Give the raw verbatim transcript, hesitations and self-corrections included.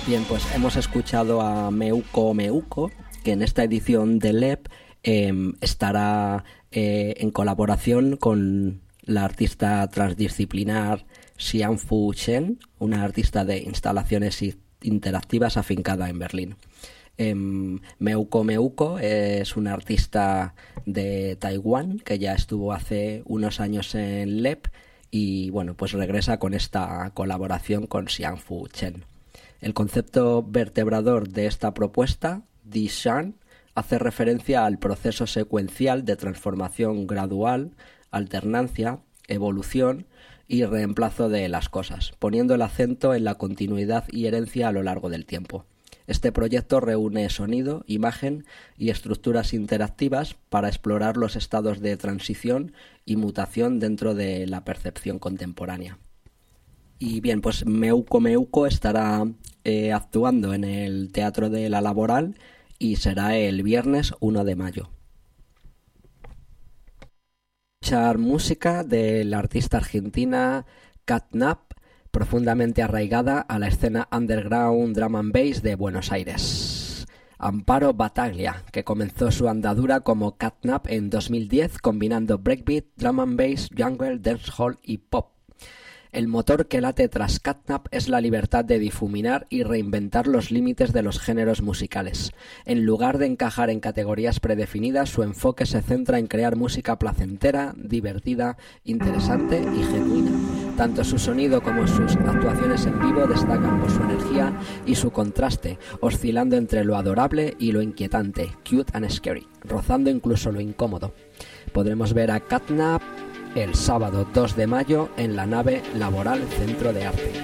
Bien, pues hemos escuchado a Meuco Meuco, que en esta edición de L E P eh, estará eh, en colaboración con la artista transdisciplinar Xianfu Chen, una artista de instalaciones interactivas afincada en Berlín. Eh, Meuco Meuco es una artista de Taiwán que ya estuvo hace unos años en L E P y bueno, pues regresa con esta colaboración con Xianfu Chen. El concepto vertebrador de esta propuesta, Di Shan, hace referencia al proceso secuencial de transformación gradual, alternancia, evolución y reemplazo de las cosas, poniendo el acento en la continuidad y herencia a lo largo del tiempo. Este proyecto reúne sonido, imagen y estructuras interactivas para explorar los estados de transición y mutación dentro de la percepción contemporánea. Y bien, pues Meuco Meuco estará eh, actuando en el Teatro de la Laboral y será el viernes uno de mayo. Escuchar música de la artista argentina Catnap, profundamente arraigada a la escena underground drum and bass de Buenos Aires. Amparo Battaglia, que comenzó su andadura como Catnap en dos mil diez combinando breakbeat, drum and bass, jungle, dancehall y pop. El motor que late tras Catnap es la libertad de difuminar y reinventar los límites de los géneros musicales. En lugar de encajar en categorías predefinidas, su enfoque se centra en crear música placentera, divertida, interesante y genuina. Tanto su sonido como sus actuaciones en vivo destacan por su energía y su contraste, oscilando entre lo adorable y lo inquietante, cute and scary, rozando incluso lo incómodo. Podremos ver a Catnap el sábado dos de mayo en la nave Laboral Centro de Arte.